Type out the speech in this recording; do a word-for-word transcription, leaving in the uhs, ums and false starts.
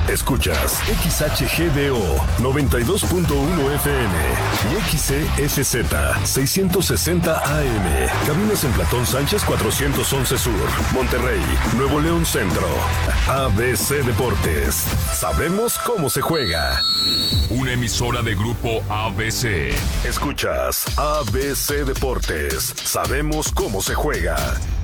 Escuchas X H G D O noventa y dos punto uno F M y X C F Z seiscientos sesenta A M. Cabinas en Platón Sánchez cuatrocientos once Sur, Monterrey, Nuevo León Centro. A B C Deportes. Sabemos cómo se juega. Una emisora de Grupo A B C. Escuchas A B C Deportes. Sabemos cómo se juega.